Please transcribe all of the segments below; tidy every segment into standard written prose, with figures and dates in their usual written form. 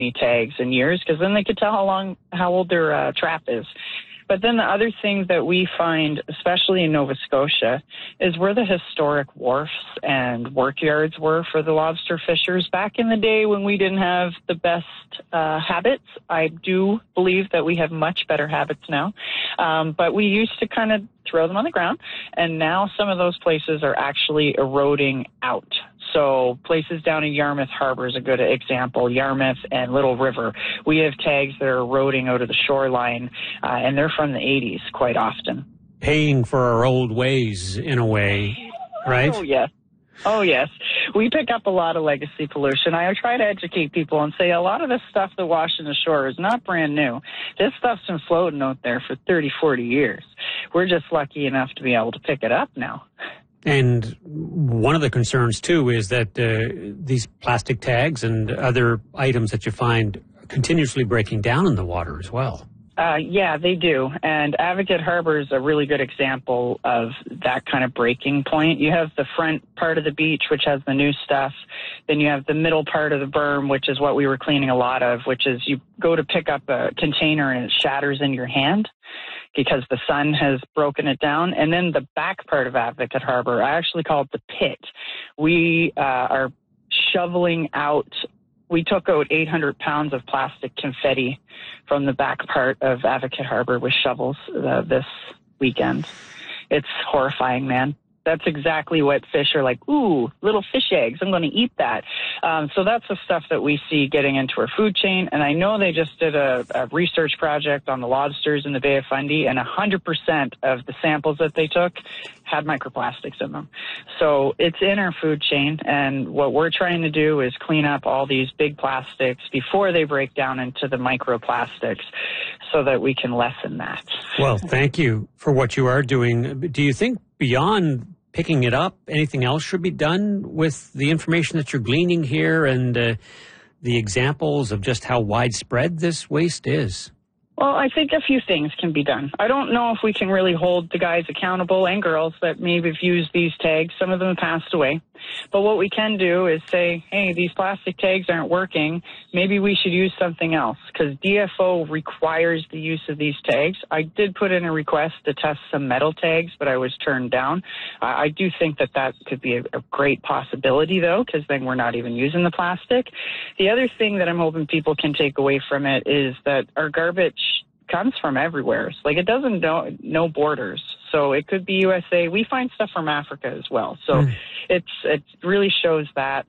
tags in years, because then they could tell how old their trap is. But then the other thing that we find, especially in Nova Scotia, is where the historic wharfs and workyards were for the lobster fishers. Back in the day when we didn't have the best habits, I do believe that we have much better habits now. But we used to kind of throw them on the ground, and now some of those places are actually eroding out. So places down in Yarmouth Harbor is a good example, Yarmouth and Little River. We have tags that are eroding out of the shoreline, and they're from the 80s quite often. Paying for our old ways, in a way, right? Oh, yes. Oh, yes. We pick up a lot of legacy pollution. I try to educate people and say a lot of this stuff that washes ashore is not brand new. This stuff's been floating out there for 30, 40 years. We're just lucky enough to be able to pick it up now. And one of the concerns, too, is that these plastic tags and other items that you find continuously breaking down in the water as well. Yeah, they do. And Advocate Harbor is a really good example of that kind of breaking point. You have the front part of the beach, which has the new stuff. Then you have the middle part of the berm, which is what we were cleaning a lot of, which is you go to pick up a container and it shatters in your hand because the sun has broken it down. And then the back part of Advocate Harbor, I actually call it the pit. We are shoveling out. We took out 800 pounds of plastic confetti from the back part of Advocate Harbor with shovels this weekend. It's horrifying, man. That's exactly what fish are like, ooh, little fish eggs, I'm going to eat that. So that's the stuff that we see getting into our food chain. And I know they just did a research project on the lobsters in the Bay of Fundy, and 100% of the samples that they took had microplastics in them. So it's in our food chain, and what we're trying to do is clean up all these big plastics before they break down into the microplastics so that we can lessen that. Well, thank you for what you are doing. Do you think beyond picking it up, anything else should be done with the information that you're gleaning here and the examples of just how widespread this waste is? Well, I think a few things can be done. I don't know if we can really hold the guys accountable and girls that maybe have used these tags. Some of them have passed away. But what we can do is say, hey, these plastic tags aren't working. Maybe we should use something else, because DFO requires the use of these tags. I did put in a request to test some metal tags, but I was turned down. I do think that that could be a great possibility, though, because then we're not even using the plastic. The other thing that I'm hoping people can take away from it is that our garbage comes from everywhere. Like, it doesn't know borders. So it could be USA. We find stuff from Africa as well. So it really shows that.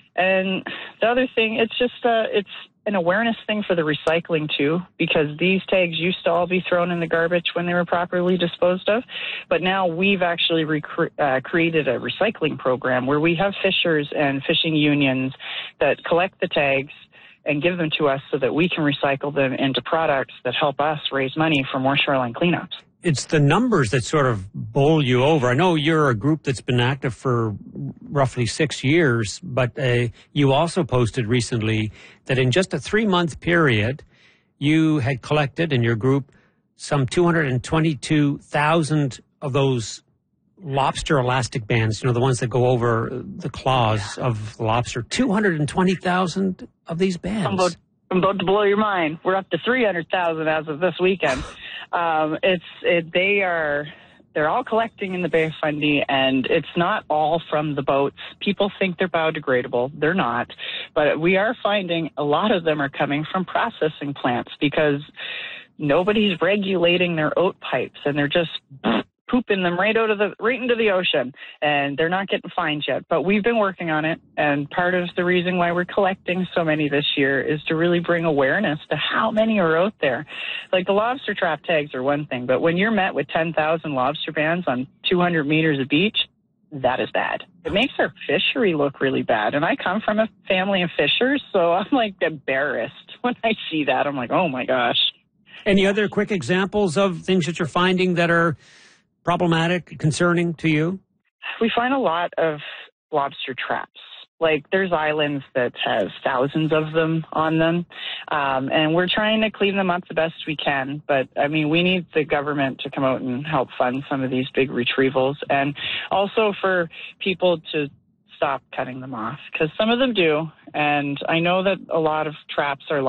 And the other thing, it's just it's an awareness thing for the recycling too, because these tags used to all be thrown in the garbage when they were properly disposed of. But now we've actually created a recycling program where we have fishers and fishing unions that collect the tags and give them to us so that we can recycle them into products that help us raise money for more shoreline cleanups. It's the numbers that sort of bowl you over. I know you're a group that's been active for roughly 6 years, but you also posted recently that in just a 3-month period, you had collected in your group some 222,000 of those lobster elastic bands, you know, the ones that go over the claws of the lobster. 220,000 of these bands. I'm about to blow your mind. We're up to 300,000 as of this weekend. They're all collecting in the Bay of Fundy, and it's not all from the boats. People think they're biodegradable. They're not. But we are finding a lot of them are coming from processing plants because nobody's regulating their oat pipes, and they're just pooping them right into the ocean, and they're not getting fined yet. But we've been working on it, and part of the reason why we're collecting so many this year is to really bring awareness to how many are out there. Like, the lobster trap tags are one thing, but when you're met with 10,000 lobster bands on 200 meters of beach, that is bad. It makes our fishery look really bad, and I come from a family of fishers, so I'm like embarrassed when I see that. I'm like, oh my gosh. Any other quick examples of things that you're finding that are problematic, concerning to you? We find a lot of lobster traps. Like, there's islands that have thousands of them on them, and we're trying to clean them up the best we can. But, I mean, we need the government to come out and help fund some of these big retrievals, and also for people to stop cutting them off, because some of them do. And I know that a lot of traps are